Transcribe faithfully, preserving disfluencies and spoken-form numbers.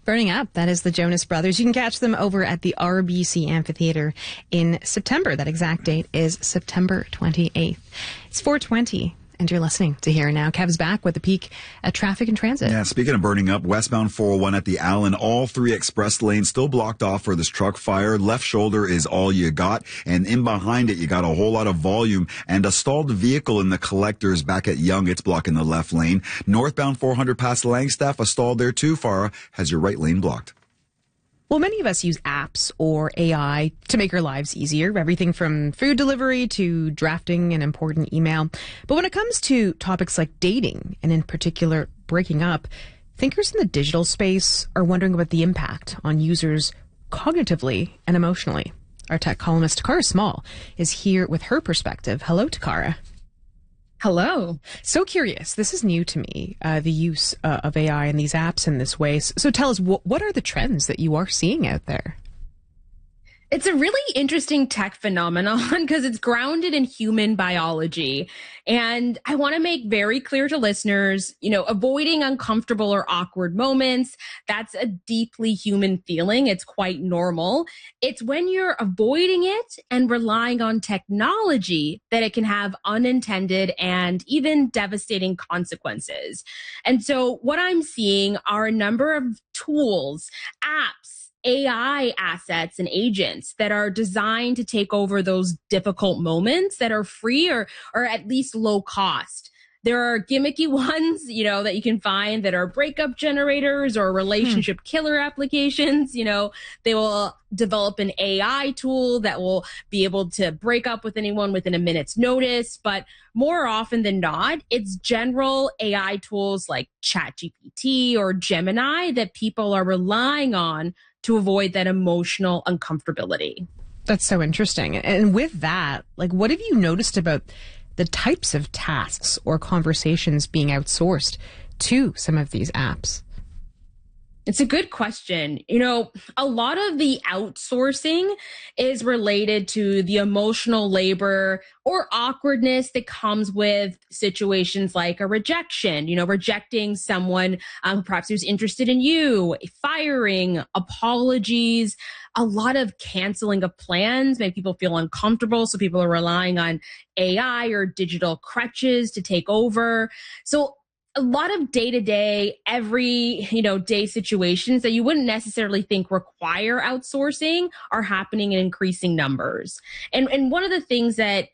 Burning Up, that is the Jonas Brothers. You can catch them over at the R B C Amphitheater in September. That exact date is September twenty-eighth. It's four twenty. And you're listening to Here and Now. Kev's back with a peek at traffic and transit. Yeah, speaking of burning up, westbound four oh one at the Allen, all three express lanes still blocked off for this truck fire. Left shoulder is all you got. And in behind it, you got a whole lot of volume and a stalled vehicle in the collectors back at Yonge. It's blocking the left lane. Northbound four hundred past Langstaff, a stall there too. Farah has your right lane blocked. Well, many of us use apps or A I to make our lives easier, everything from food delivery to drafting an important email. But when it comes to topics like dating, and in particular breaking up, thinkers in the digital space are wondering about the impact on users cognitively and emotionally. Our tech columnist Takara Small is here with her perspective. Hello, Takara. Hello. So curious. This is new to me, uh, the use uh, of A I and these apps in this way. So tell us, wh- what are the trends that you are seeing out there? It's a really interesting tech phenomenon because it's grounded in human biology. And I want to make very clear to listeners, you know, avoiding uncomfortable or awkward moments, that's a deeply human feeling. It's quite normal. It's when you're avoiding it and relying on technology that it can have unintended and even devastating consequences. And so what I'm seeing are a number of tools, apps, A I assets and agents that are designed to take over those difficult moments that are free or, or at least low cost. There are gimmicky ones, you know, that you can find that are breakup generators or relationship hmm. killer applications. You know, they will develop an A I tool that will be able to break up with anyone within a minute's notice. But more often than not, it's general A I tools like ChatGPT or Gemini that people are relying on to avoid that emotional uncomfortability. That's so interesting. And with that, like, what have you noticed about the types of tasks or conversations being outsourced to some of these apps? It's a good question. You know, a lot of the outsourcing is related to the emotional labor or awkwardness that comes with situations like a rejection, you know, rejecting someone um, perhaps who's interested in you, firing, apologies, a lot of canceling of plans make people feel uncomfortable. So people are relying on A I or digital crutches to take over. So a lot of day-to-day, every, you know, day situations that you wouldn't necessarily think require outsourcing are happening in increasing numbers. And, and one of the things that